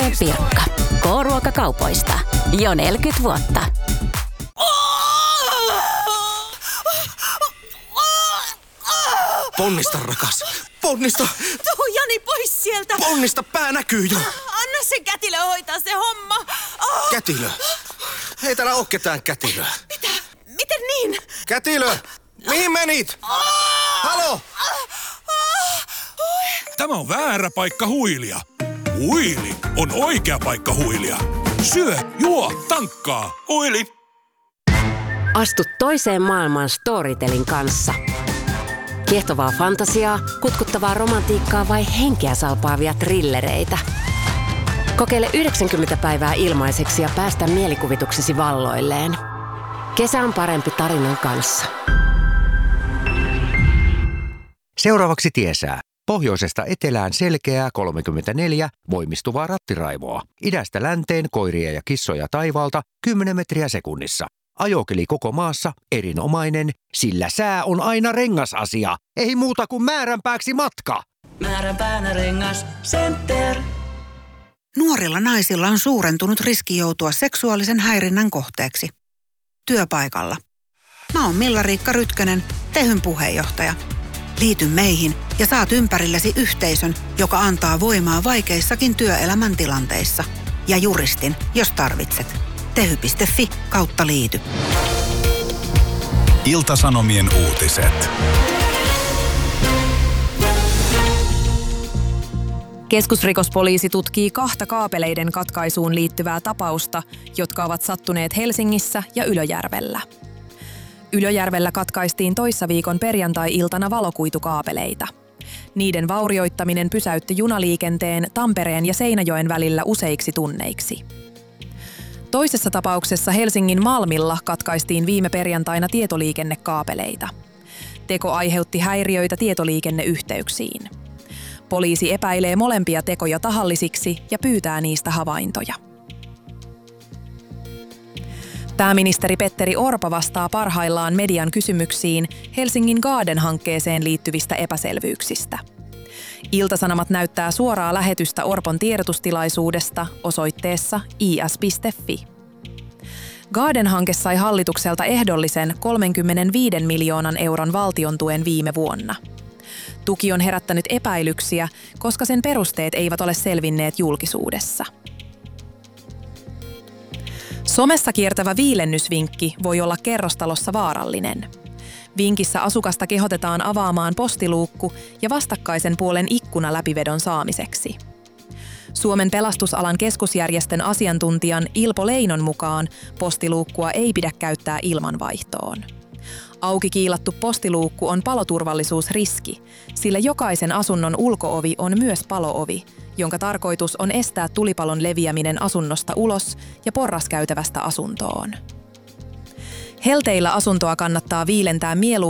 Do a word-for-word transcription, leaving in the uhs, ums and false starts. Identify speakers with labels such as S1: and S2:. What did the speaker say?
S1: on Pirkka. K-ruokakaupoista. Jo neljäkymmentä vuotta.
S2: Ponnista, rakas. Ponnista.
S3: Tuu Jani pois sieltä.
S2: Ponnista, pää näkyy jo.
S3: Anna sen kätilö hoitaa se homma. Oh.
S2: Kätilö. Ei täällä oo ketään kätilöä.
S3: Mitä? Miten niin?
S2: Kätilö! Mihin menit? Halo!
S4: Tämä on väärä paikka huilia. Huili on oikea paikka huilia. Syö, juo, tankkaa. Huili.
S5: Astu toiseen maailmaan Storytelin kanssa. Kiehtovaa fantasiaa, kutkuttavaa romantiikkaa vai henkeä salpaavia trillereitä. Kokeile yhdeksänkymmentä päivää ilmaiseksi ja päästä mielikuvituksesi valloilleen. Kesä on parempi tarinan kanssa.
S6: Seuraavaksi tiesää. Pohjoisesta etelään selkeää kolmekymmentäneljä voimistuvaa rattiraivoa. Idästä länteen koiria ja kissoja taivaalta kymmenen metriä sekunnissa. Ajokeli koko maassa erinomainen, sillä sää on aina rengasasia. Ei muuta kuin määränpääksi matka.
S7: Määränpäänä rengas Center.
S8: Nuorilla naisilla on suurentunut riski joutua seksuaalisen häirinnän kohteeksi. Työpaikalla. Mä oon Milla-Riikka Rytkönen, Tehyn puheenjohtaja. Liity meihin ja saat ympärillesi yhteisön, joka antaa voimaa vaikeissakin työelämän tilanteissa. Ja juristin, jos tarvitset. tehy piste fi kautta liity.
S9: Ilta-Sanomien uutiset.
S10: Keskusrikospoliisi tutkii kahta kaapeleiden katkaisuun liittyvää tapausta, jotka ovat sattuneet Helsingissä ja Ylöjärvellä. Ylöjärvellä katkaistiin toissa viikon perjantai-iltana valokuitukaapeleita. Niiden vaurioittaminen pysäytti junaliikenteen Tampereen ja Seinäjoen välillä useiksi tunneiksi. Toisessa tapauksessa Helsingin Malmilla katkaistiin viime perjantaina tietoliikennekaapeleita. Teko aiheutti häiriöitä tietoliikenneyhteyksiin. Poliisi epäilee molempia tekoja tahallisiksi ja pyytää niistä havaintoja. Pääministeri Petteri Orpo vastaa parhaillaan median kysymyksiin Helsingin Garden-hankkeeseen liittyvistä epäselvyyksistä. Ilta-Sanomat näyttää suoraa lähetystä Orpon tiedotustilaisuudesta osoitteessa i s piste fi. Garden-hanke sai hallitukselta ehdollisen kolmekymmentäviisi miljoonan euron valtiontuen viime vuonna. Tuki on herättänyt epäilyksiä, koska sen perusteet eivät ole selvinneet julkisuudessa. Somessa kiertävä viilennysvinkki voi olla kerrostalossa vaarallinen. Vinkissä asukasta kehotetaan avaamaan postiluukku ja vastakkaisen puolen ikkuna läpivedon saamiseksi. Suomen pelastusalan keskusjärjestön asiantuntijan Ilpo Leinon mukaan postiluukkua ei pidä käyttää ilmanvaihtoon. Auki kiilattu postiluukku on paloturvallisuusriski, sillä jokaisen asunnon ulkoovi on myös paloovi, jonka tarkoitus on estää tulipalon leviäminen asunnosta ulos ja porraskäytävästä asuntoon. Helteillä asuntoa kannattaa viilentää mieluummin